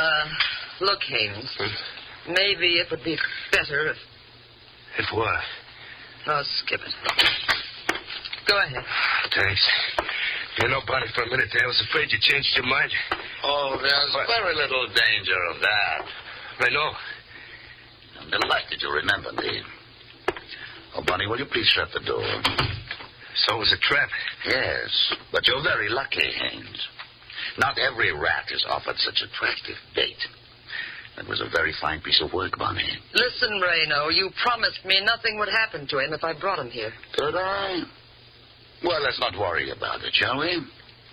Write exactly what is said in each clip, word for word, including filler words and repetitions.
Uh, look, Haynes. Hmm? Maybe it would be better if... If what? Oh, skip it. Go ahead. Thanks. You know, Bonnie, for a minute there, I was afraid you changed your mind. Oh, there's what? very little danger of that. I know. I'm delighted you remember me. Oh, Bonnie, will you please shut the door? So it was a trap? Yes, but you're very lucky, Haynes. Not every rat is offered such attractive bait. That was a very fine piece of work, Bonnie. Listen, Reno, you promised me nothing would happen to him if I brought him here. Did I? Well, let's not worry about it, shall we?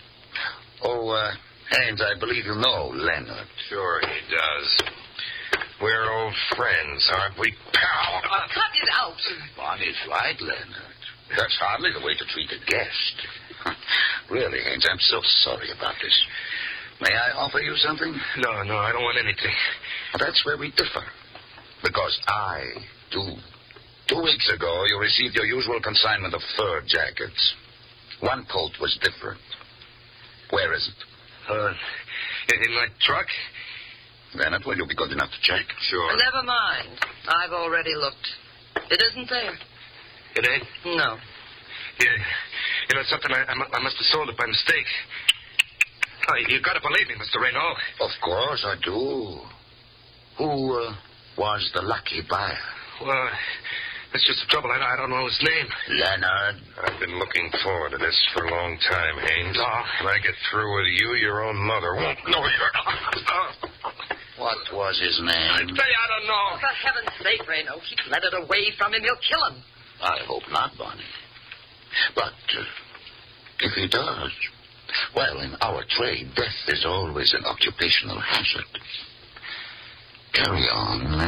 Oh, uh, Haynes, I believe you know Leonard. Sure he does. We're old friends, aren't we, pal? Uh, cut it out. Bonnie's right, Leonard. That's hardly the way to treat a guest. Really, Haynes, I'm so sorry about this. May I offer you something? No, no, I don't want anything. Well, that's where we differ. Because I do. Two weeks ago, you received your usual consignment of fur jackets. One coat was different. Where is it? Uh, in my truck? Leonard, will you be good enough to check? Sure. Never mind. I've already looked. It isn't there. It ain't? No. Yeah. You know, something I, I, I must have sold it by mistake. Oh, you gotta believe me, Mister Reno. Of course I do. Who uh, was the lucky buyer? Well, that's just the trouble. I, I don't know his name. Leonard. I've been looking forward to this for a long time, Haynes. Oh. When I get through with you, your own mother won't know you're... Oh. What was his name? I say I don't know. Oh, for heaven's sake, Reno. Keep let it away from him. He'll kill him. I hope not, Bonnie. But uh, if he does, well, in our trade, death is always an occupational hazard. Carry on,